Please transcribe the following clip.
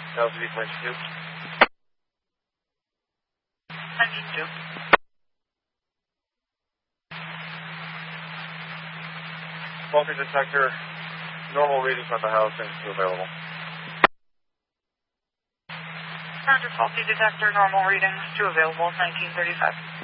LCD Flames 2. 19-2. Faulty detector, normal readings on the house and 2 available. Roger, faulty detector, normal readings, 2 available, 1935.